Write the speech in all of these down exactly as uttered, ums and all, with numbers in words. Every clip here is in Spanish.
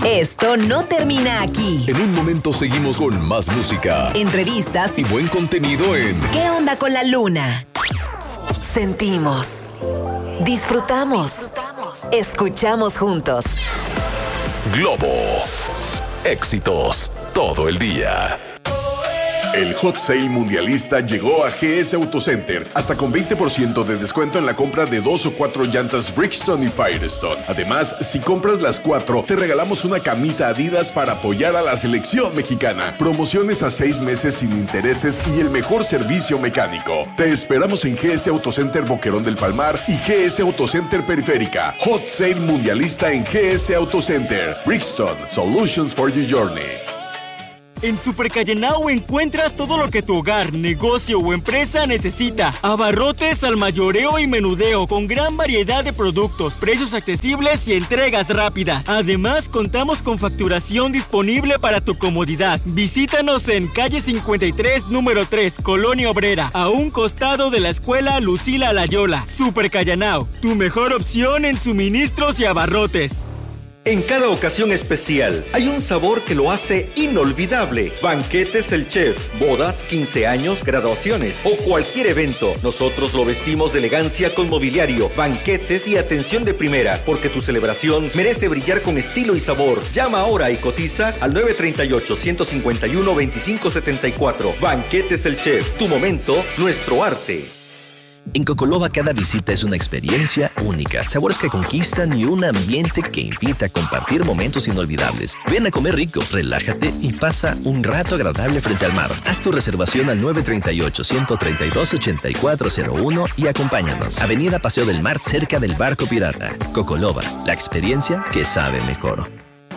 Esto no termina aquí. En un momento seguimos con más música, entrevistas y buen contenido en ¿Qué onda con la luna? Sentimos, disfrutamos, escuchamos juntos. Globo. Éxitos todo el día. El Hot Sale Mundialista llegó a G S Autocenter, hasta con veinte por ciento de descuento en la compra de dos o cuatro llantas Bridgestone y Firestone. Además, si compras las cuatro, te regalamos una camisa Adidas para apoyar a la selección mexicana. Promociones a seis meses sin intereses y el mejor servicio mecánico. Te esperamos en G S Autocenter Boquerón del Palmar y G S Autocenter Periférica. Hot Sale Mundialista en G S Autocenter. Bridgestone, Solutions for your journey. En Super Callenao encuentras todo lo que tu hogar, negocio o empresa necesita. Abarrotes al mayoreo y menudeo con gran variedad de productos, precios accesibles y entregas rápidas. Además, contamos con facturación disponible para tu comodidad. Visítanos en calle cincuenta y tres, número tres, Colonia Obrera, a un costado de la escuela Lucila Layola. Super Callenao, tu mejor opción en suministros y abarrotes. En cada ocasión especial hay un sabor que lo hace inolvidable. Banquetes El Chef, bodas, quince años, graduaciones o cualquier evento. Nosotros lo vestimos de elegancia con mobiliario, banquetes y atención de primera, porque tu celebración merece brillar con estilo y sabor. Llama ahora y cotiza al nueve tres ocho, uno cinco uno, dos cinco siete cuatro. Banquetes El Chef, tu momento, nuestro arte. En Cocoloba cada visita es una experiencia única, sabores que conquistan y un ambiente que invita a compartir momentos inolvidables. Ven a comer rico, relájate y pasa un rato agradable frente al mar. Haz tu reservación al nueve tres ocho, uno tres dos, ocho cuatro cero uno y acompáñanos. Avenida Paseo del Mar, cerca del Barco Pirata. Cocoloba, la experiencia que sabe mejor.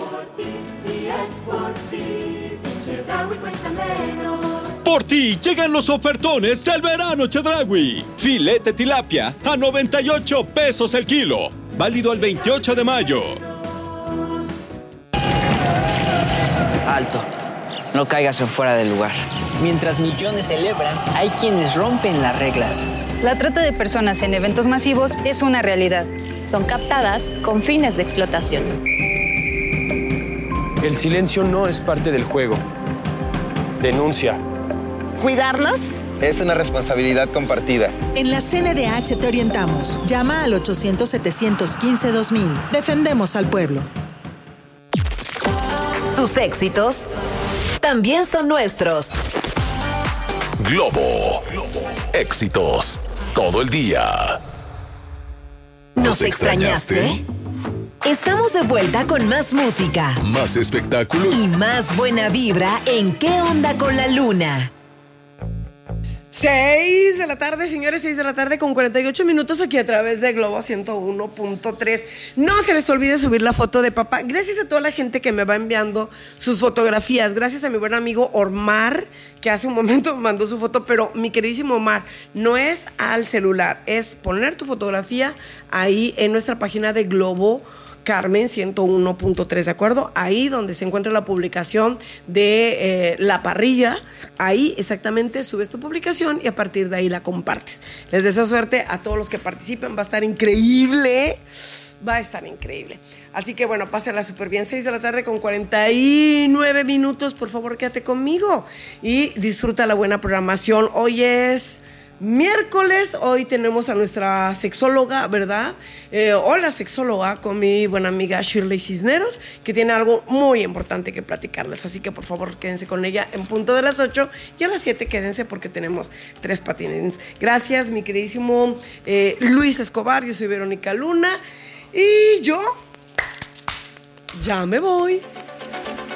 Por ti llegan los ofertones del verano Chedraui. Filete tilapia a noventa y ocho pesos el kilo. Válido el veintiocho de mayo. Alto. No caigas en fuera del lugar. Mientras millones celebran, hay quienes rompen las reglas. La trata de personas en eventos masivos es una realidad. Son captadas con fines de explotación. El silencio no es parte del juego. Denuncia. ¿Cuidarnos? Es una responsabilidad compartida. En la C N D H te orientamos. Llama al ochocientos, setecientos quince, dos mil. Defendemos al pueblo. Tus éxitos también son nuestros. Globo. Éxitos todo el día. ¿Nos extrañaste? Estamos de vuelta con más música, más espectáculo y más buena vibra en ¿Qué onda con la luna? seis de la tarde, señores, seis de la tarde con cuarenta y ocho minutos aquí a través de Globo ciento uno punto tres. No se les olvide subir la foto de papá. Gracias a toda la gente que me va enviando sus fotografías. Gracias a mi buen amigo Omar, que hace un momento me mandó su foto, pero mi queridísimo Omar, no es al celular, es poner tu fotografía ahí en nuestra página de Globo Carmen ciento uno punto tres, ¿de acuerdo? Ahí donde se encuentra la publicación de eh, la parrilla, ahí exactamente subes tu publicación y a partir de ahí la compartes. Les deseo suerte a todos los que participen, va a estar increíble, va a estar increíble. Así que bueno, pásenla súper bien, seis de la tarde con cuarenta y nueve minutos, por favor quédate conmigo y disfruta la buena programación. Hoy es miércoles, hoy tenemos a nuestra sexóloga, ¿verdad? Eh, hola sexóloga, con mi buena amiga Shirley Cisneros, que tiene algo muy importante que platicarles, así que por favor quédense con ella en punto de las ocho y a las siete quédense porque tenemos tres patines. Gracias mi queridísimo eh, Luis Escobar, yo soy Verónica Luna y yo ya me voy.